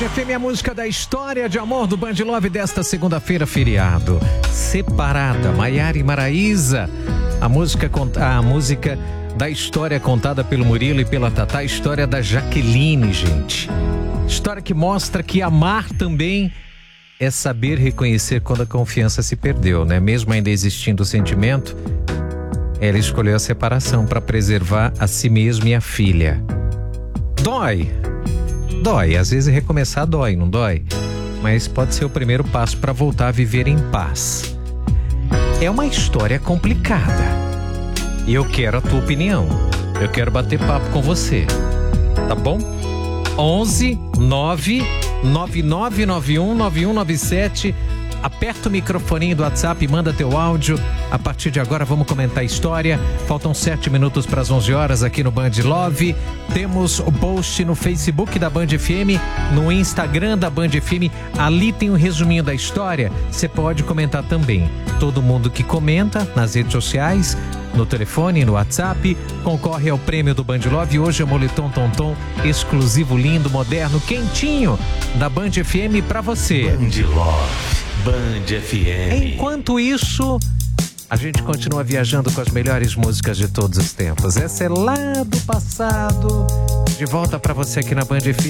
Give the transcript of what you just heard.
FM, a música da história de amor do Band Love desta segunda-feira, feriado. Separada, Maiara e Maraísa. A música da história contada pelo Murilo e pela Tatá, a história da Jaqueline, gente. História que mostra que amar também é saber reconhecer quando a confiança se perdeu, né? Mesmo ainda existindo o sentimento, ela escolheu a separação para preservar a si mesma e a filha. Dói, às vezes recomeçar dói, não dói? Mas pode ser o primeiro passo para voltar a viver em paz. É uma história complicada e eu quero a tua opinião. Eu quero bater papo com você, tá bom? 11 9 9991 9197. Aperta o microfoninho do WhatsApp e manda teu áudio. A partir de agora vamos comentar a história. Faltam 7 minutos para as 11 horas aqui no Band Love. Temos o post no Facebook da Band FM, no Instagram da Band FM. Ali tem um resuminho da história. Você pode comentar também. Todo mundo que comenta nas redes sociais, no telefone, no WhatsApp, concorre ao prêmio do Band Love. Hoje é o moletom Tonton, exclusivo, lindo, moderno, quentinho, da Band FM para você. Band Love, Band FM. Enquanto isso, a gente continua viajando com as melhores músicas de todos os tempos. Essa é lá do passado. De volta para você aqui na Band FM.